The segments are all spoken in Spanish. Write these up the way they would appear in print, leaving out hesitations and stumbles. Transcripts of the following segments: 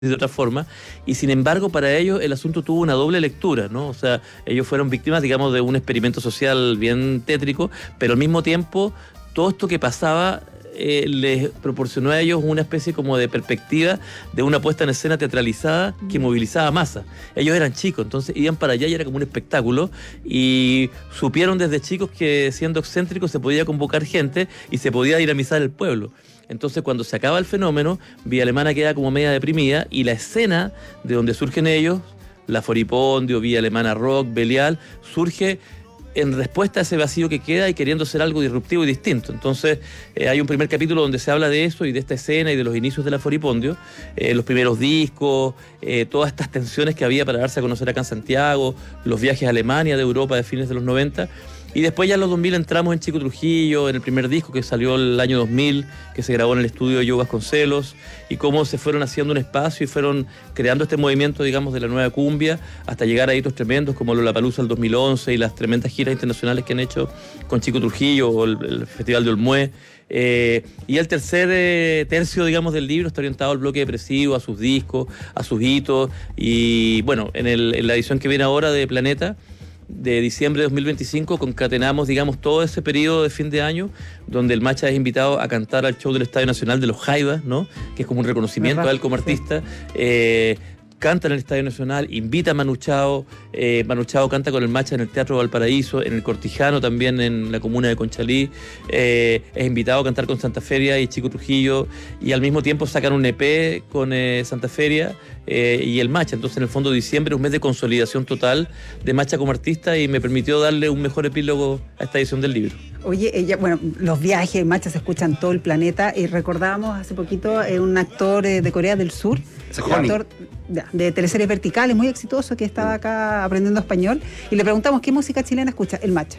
de otra forma, y sin embargo para ellos el asunto tuvo una doble lectura, ¿no? O sea, ellos fueron víctimas, digamos, de un experimento social bien tétrico, pero al mismo tiempo todo esto que pasaba les proporcionó a ellos una especie como de perspectiva de una puesta en escena teatralizada que movilizaba masas. Ellos eran chicos, entonces iban para allá y era como un espectáculo, y supieron desde chicos que siendo excéntricos se podía convocar gente y se podía dinamizar el pueblo. Entonces, cuando se acaba el fenómeno, Villa Alemana queda como media deprimida, y la escena de donde surgen ellos, la Foripondio, Villa Alemana Rock, Belial, surge en respuesta a ese vacío que queda y queriendo ser algo disruptivo y distinto. Entonces, hay un primer capítulo donde se habla de eso y de esta escena y de los inicios de la Foripondio, los primeros discos, todas estas tensiones que había para darse a conocer acá en Santiago, los viajes a Alemania de Europa de fines de los 90. Y después ya en los 2000 entramos en Chico Trujillo, en el primer disco que salió el año 2000, que se grabó en el estudio de Joe Vasconcelos, y cómo se fueron haciendo un espacio y fueron creando este movimiento, digamos, de la nueva cumbia, hasta llegar a hitos tremendos como Lollapalooza el 2011 y las tremendas giras internacionales que han hecho con Chico Trujillo o el Festival de Olmué. Y el tercer tercio, digamos, del libro está orientado al bloque depresivo, a sus discos, a sus hitos, y bueno, en la edición que viene ahora de Planeta, de diciembre de 2025, concatenamos, digamos, todo ese periodo de fin de año donde el Macha es invitado a cantar al show del Estadio Nacional de los Jaivas, ¿no? Que es como un reconocimiento a él como artista. Canta en el Estadio Nacional, invita a Manu Chao, Manu Chao canta con el Macha en el Teatro Valparaíso, en el Cortijano también en la comuna de Conchalí, es invitado a cantar con Santa Feria y Chico Trujillo, y al mismo tiempo sacan un EP con Santa Feria y el Macha. Entonces, en el fondo, diciembre es un mes de consolidación total de Macha como artista, y me permitió darle un mejor epílogo a esta edición del libro. Oye, bueno, los viajes, Macha, se escuchan en todo el planeta, y recordábamos hace poquito un actor de Corea del Sur, un actor de teleseries verticales, muy exitoso, que estaba acá aprendiendo español, y le preguntamos qué música chilena escucha, el Macha.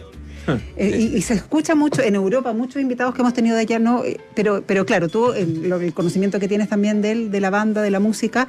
Y se escucha mucho en Europa, muchos invitados que hemos tenido de allá, ¿no? Pero claro, tú, el conocimiento que tienes también de la banda, de la música,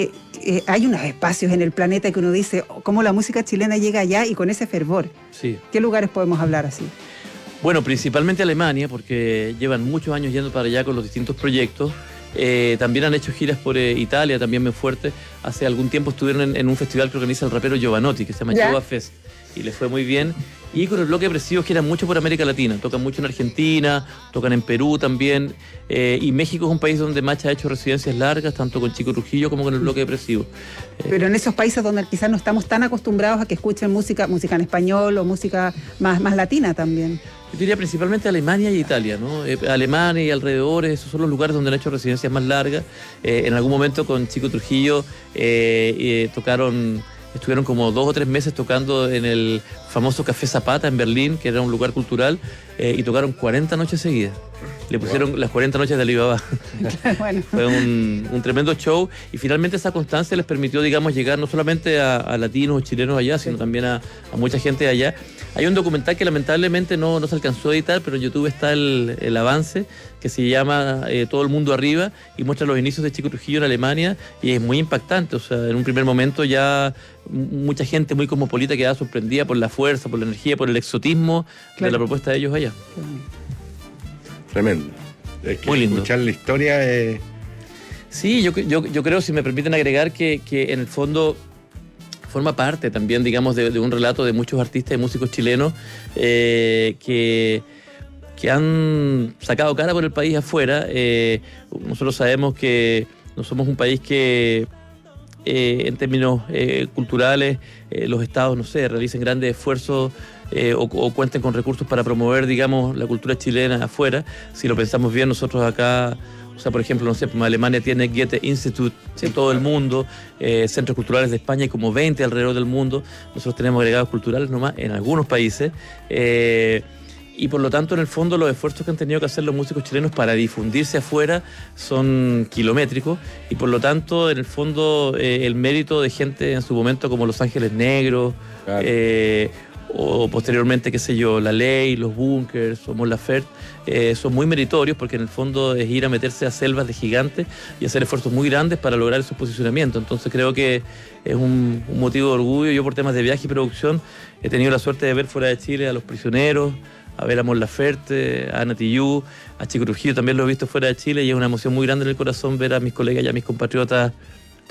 hay unos espacios en el planeta que uno dice, cómo la música chilena llega allá y con ese fervor. Sí. ¿Qué lugares podemos hablar así? Bueno, principalmente Alemania, porque llevan muchos años yendo para allá con los distintos proyectos. También han hecho giras por Italia, también muy fuerte. Hace algún tiempo estuvieron en un festival que organiza el rapero Giovanotti, que se llama Giova Fest, y les fue muy bien. Y con el bloque depresivo giran mucho por América Latina, tocan mucho en Argentina, tocan en Perú también, y México es un país donde Macha ha hecho residencias largas, tanto con Chico Trujillo como con el bloque depresivo. Pero en esos países donde quizás no estamos tan acostumbrados a que escuchen música en español o música más latina también. Yo diría principalmente Alemania y Italia, ¿no? Alemania y alrededores, esos son los lugares donde han hecho residencias más largas. En algún momento con Chico Trujillo estuvieron como 2 o 3 meses tocando en el famoso Café Zapata en Berlín, que era un lugar cultural, y tocaron 40 noches seguidas. Le pusieron las 40 noches de Alibaba. Bueno. Fue un tremendo show, y finalmente esa constancia les permitió, digamos, llegar no solamente a latinos o chilenos allá, sino también a mucha gente de allá. Hay un documental que lamentablemente no se alcanzó a editar, pero en YouTube está el avance, que se llama Todo el mundo arriba, y muestra los inicios de Chico Trujillo en Alemania, y es muy impactante. O sea, en un primer momento ya mucha gente muy cosmopolita quedaba sorprendida por la fuerza, por la energía, por el exotismo de la propuesta de ellos allá. Tremendo. Es que muy lindo. Escuchar la historia Sí, yo creo, si me permiten agregar, que en el fondo forma parte también, digamos, de un relato de muchos artistas y músicos chilenos que han sacado cara por el país afuera. Nosotros sabemos que no somos un país que en términos culturales los estados, no sé, realicen grandes esfuerzos o cuenten con recursos para promover, digamos, la cultura chilena afuera. Si lo pensamos bien, nosotros acá, o sea, por ejemplo, no sé, Alemania tiene Goethe Institut en todo el mundo, centros culturales de España hay como 20 alrededor del mundo. Nosotros tenemos agregados culturales nomás en algunos países. Y por lo tanto, en el fondo, los esfuerzos que han tenido que hacer los músicos chilenos para difundirse afuera son kilométricos, y por lo tanto, en el fondo, el mérito de gente en su momento como Los Ángeles Negros, claro, o posteriormente, qué sé yo, La Ley, Los Bunkers o Mon Laferte, son muy meritorios, porque en el fondo es ir a meterse a selvas de gigantes y hacer esfuerzos muy grandes para lograr esos posicionamientos. Entonces creo que es un motivo de orgullo. Yo, por temas de viaje y producción, he tenido la suerte de ver fuera de Chile a Los Prisioneros, a ver a Mon Laferte, a Ana Tijoux, a Chico Trujillo, también lo he visto fuera de Chile, y es una emoción muy grande en el corazón ver a mis colegas y a mis compatriotas